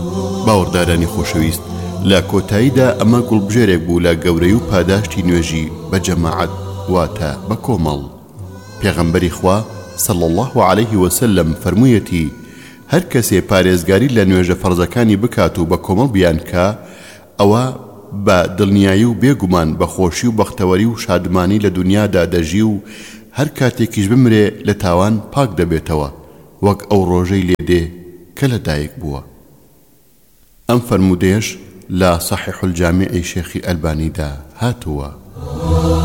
باوەڕدارانی خۆشەویست، لە کۆتاییدا ئەمە گوڵبژێرێک بوو لە گەورەی و پاداشتی نوێژی بە جەماعەت واتە بە کۆمەڵ. پێغەمبەری خوا صلی الله عليه وسلم فەرموویەتی هەر کەسێ پارێزگاری لە نوێژە فەرزەکانی بکات و بە کۆمەڵ بیانکە، ئەوە بە دڵنیایی و بێگومان بە خۆشی و بەختەوەری و شادمانی لە دنیادا دەژی و هەر کاتێکیش بمرێ لە تاوان پاک دەبێتەوە، وەک ئەو ڕۆژەی لێدێ کە لەدایک بووە. ئەم فەرمودەیەش لە صحیح الجامعی شێخی ئەلبانیدا هاتووە.